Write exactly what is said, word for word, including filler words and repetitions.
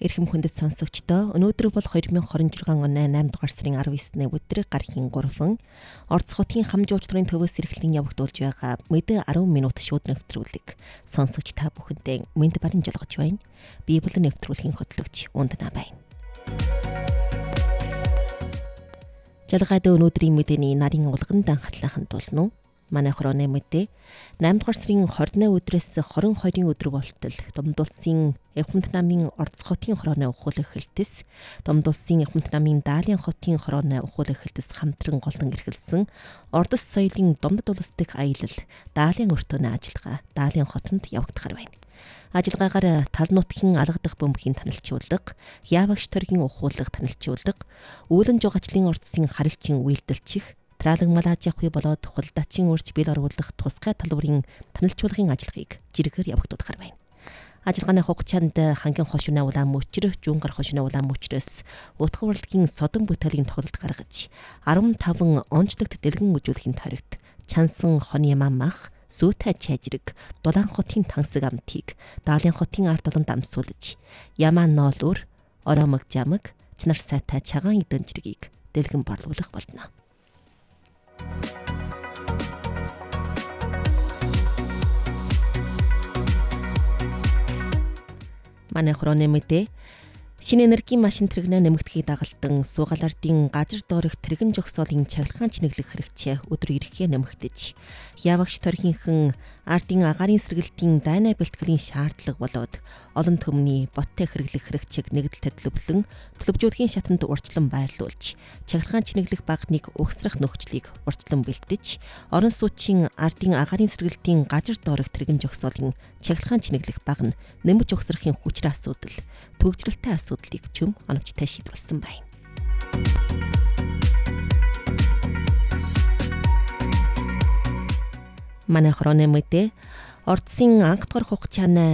Эрхэм хүндэт сонсогчдоо өнөөдөр бол хоёр мянга хорин жиргэн оны наймд дугаар сарын арав эсний өдөр гарахийн гурван Орос хотын хам жуулчлалын төвөөс эрхлэн явагдуулж байгаа мэдээ арван минут шууд нэвтрүүлэг сонсогч та бүхэндээ мэд барин жолгож байна. Библи нэвтрүүлгийн хөтлөгч Ундна байна. Жалгаад өнөөдрийн мэдээний нарийн улганд анхаарлахын тулд манай хороны мэдээ наймд дугаар сарын хорины өдрөөс хорин хоёрын өдөр болтол Домд улсын Явхамт намын Орос хотын хорооны ухуулах хэлтэс, Домд улсын Явхамт намын Даалын хотын хорооны ухуулах хэлтэс хамтран голон эрхэлсэн Ордос соёлын Домдод улс дэх аялал Даалын өртөөний ажиллагаа Даалын хотод явагдахар байна. Ажиллагаагаар тал нутгийн алгадах бөмбөгийн танилчуулга, Яавагш төргийн ухуулах танилчуулга, үүлэн жугачлын ордсын харилцын үйлдэлчих, Тралаг малаж явахыг болоод хулдачин урьж бил оруулах тусгай талбарын танилчуулгын ажиллагааг жиргээр явагдуулахар байна. Ажиллагааны хугацаанд хангийн хошууны улаан мөчр, Жунгар хошууны улаан мөчрөөс утга урлагийн содон бүтээлийн тоглолт гаргаж арван таван онцлогт дэлгэн үзүүлэхийн тойрогт чансан хоны мамах, зүйтэй чайжрэг, Дулаан хотын тансаг амтыг Даалын хотын ард олонд амсуулж, Ямаа ноолуур, Ороомог жамаг, Чнар сайтай чагаан эдэн жиргийг дэлгэн борлуулах болно. Манай хороны мэдээ шинэ энергийн машин тэрэгнээ нэмэгдэхийг дагалдан суугаал ардын газар доорх тэрэгэн жогсоолын чаглахаан чинэглэх хэрэгцээ өдөр ирэхээ нэмэгдэж, Яавагш төрхийнхэн ардын агаарын сэргэлтийн дайнаа бэлтгэлийн шаардлага болоод олон төмний боттой хэрэглэх хэрэгцээг нэгдэл төлөвлөн төлөвжүүлэхийн шатанд урьдчилан байрлуулж, чаглахаан чинэглэх багныг угсрах нөхцөлийг урьдчилан бэлтэж, орон суучин ардын агаарын сэргэлтийн газар доорх тэрэгэн жогсоолын чаглахаан чинэглэх баг нь нэмж угсрахын хүчрээ асуудал, төгжрэлтэй асуудлыг чөм оновчтой шийдвэрлсэн байна. Манай хороны мэдээ Ордсын анх дугаар хугацааны